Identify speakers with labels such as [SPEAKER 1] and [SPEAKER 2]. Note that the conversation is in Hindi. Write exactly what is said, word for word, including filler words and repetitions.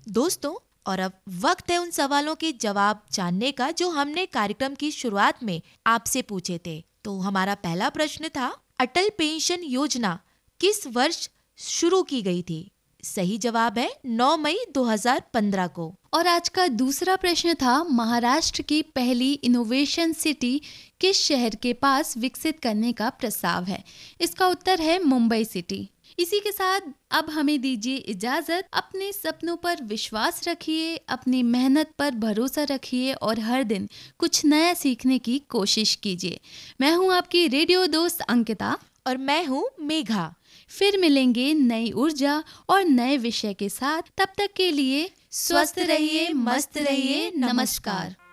[SPEAKER 1] दोस्तों, और अब वक्त है उन सवालों के जवाब जानने का जो हमने कार्यक्रम की शुरुआत में आपसे पूछे थे। तो हमारा पहला प्रश्न था, अटल पेंशन योजना किस वर्ष शुरू की गई थी? सही जवाब है नौ मई दो हज़ार पंद्रह को।
[SPEAKER 2] और आज का दूसरा प्रश्न था, महाराष्ट्र की पहली इनोवेशन सिटी किस शहर के पास विकसित करने का प्रस्ताव है? इसका उत्तर है मुंबई सिटी। इसी के साथ अब हमें दीजिए इजाजत। अपने सपनों पर विश्वास रखिए, अपनी मेहनत पर भरोसा रखिए और हर दिन कुछ नया सीखने की कोशिश कीजिए। मैं हूँ आपकी रेडियो दोस्त अंकिता
[SPEAKER 1] और मैं हूँ मेघा।
[SPEAKER 2] फिर मिलेंगे नई ऊर्जा और नए विषय के साथ। तब तक के लिए
[SPEAKER 1] स्वस्थ रहिए, मस्त रहिए, नमस्कार।